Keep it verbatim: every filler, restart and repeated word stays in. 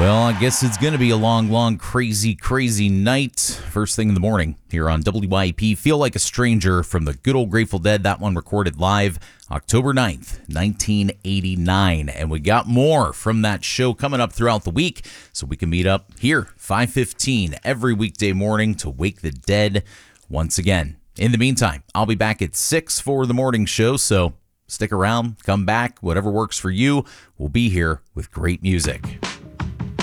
Well, I guess it's going to be a long, long, crazy, crazy night. First thing in the morning here on W Y E P. Feel Like a Stranger from the good old Grateful Dead. That one recorded live October ninth, nineteen eighty-nine. And we got more from that show coming up throughout the week. So we can meet up here, five fifteen, every weekday morning to wake the dead once again. In the meantime, I'll be back at six for the morning show. So stick around, come back, whatever works for you. We'll be here with great music.